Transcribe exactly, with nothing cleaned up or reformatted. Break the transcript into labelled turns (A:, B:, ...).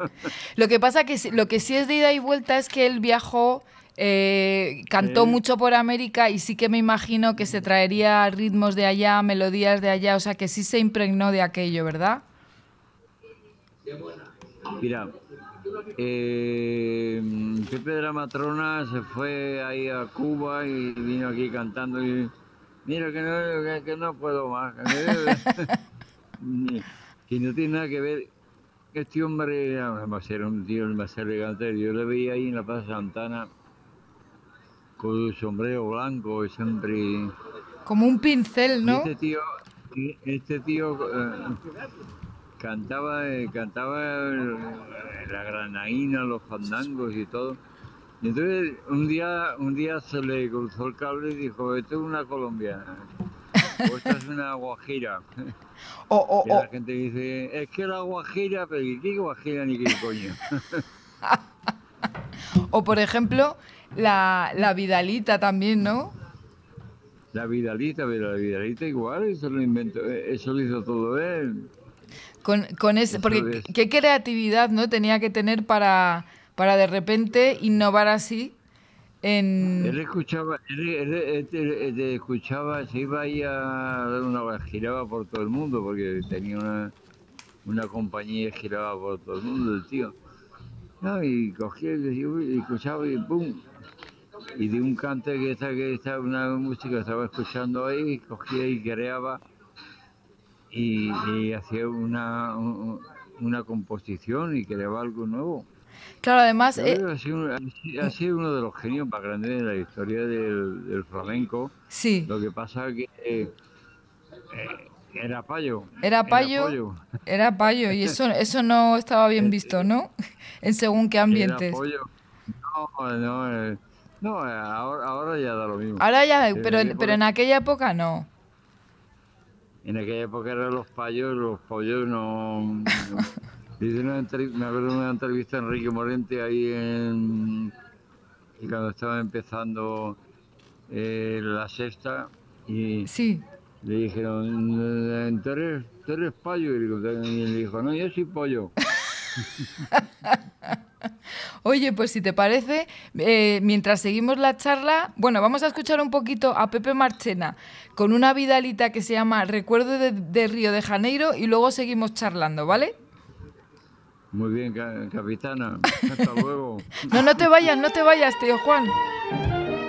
A: Lo que pasa que sí- lo que sí es de ida y vuelta es que él viajó, eh, cantó
B: Sí.
A: mucho por América y sí que me imagino que se traería ritmos de allá, melodías de allá, o sea que sí se impregnó de aquello, ¿verdad?
B: Mira, eh, Pepe de la Matrona se fue ahí a Cuba y vino aquí cantando y mira que no, que, que no puedo más, que, que no tiene nada que ver. Este hombre además era un tío más elegante. Yo le veía ahí en la Plaza Santana con su sombrero blanco siempre.
A: Como un pincel,
B: Y
A: ¿no?
B: este tío, y este tío eh, cantaba, eh, cantaba eh, la granaína, los fandangos y todo. Y entonces un día, un día se le cruzó el cable y dijo, esto es una colombiana, o esta es una guajira.
A: O, o,
B: Y
A: o,
B: la gente dice, es que la guajira, pero ¿y qué guajira ni qué coño?
A: o por ejemplo, la, la Vidalita también, ¿no?
B: La Vidalita, pero la Vidalita igual, eso lo inventó, eh, eso lo hizo todo él.
A: Con, con ese,
B: Eso
A: porque
B: es.
A: qué creatividad, ¿no? Tenía que tener para, para de repente innovar así
B: Él
A: en...
B: escuchaba, él, él- él- él- él escuchaba, se iba ahí a dar una, giraba por todo el mundo, porque tenía una, una compañía y giraba por todo el mundo, el tío. No, y cogía y, decía, uy, y escuchaba y pum. Y de un cante que estaba, que estaba una música que estaba escuchando ahí, cogía y creaba y, y hacía una, un- una composición y creaba algo nuevo.
A: Claro, además,
B: Yo
A: eh,
B: creo que ha sido, ha sido uno de los genios más grandes de la historia del, del flamenco.
A: sí,
B: Lo que pasa es que eh, era payo,
A: era
B: era
A: payo,
B: pollo,
A: era payo, y eso, eso no estaba bien visto, ¿no? En según qué
B: era
A: ambientes.
B: pollo. No, no, eh, no, eh, ahora, ahora ya da lo mismo.
A: Ahora ya,
B: Pero en
A: pero,
B: aquella
A: pero
B: época,
A: en aquella época no.
B: en aquella época eran los payos, los pollos no. no. Hice una entrev- me acuerdo de una entrevista a Enrique Morente ahí en, y cuando estaba empezando eh, la sexta y
A: Sí.
B: le dijeron, ¿tú eres, tú eres payo? Y él dijo, no, yo soy pollo.
A: Oye, pues si te parece, eh, mientras seguimos la charla, bueno, vamos a escuchar un poquito a Pepe Marchena con una vidalita que se llama Recuerdo de, de Río de Janeiro y luego seguimos charlando, ¿vale?
B: Muy bien, ca- capitana. Hasta luego.
A: No, no te vayas, no te vayas, tío Juan.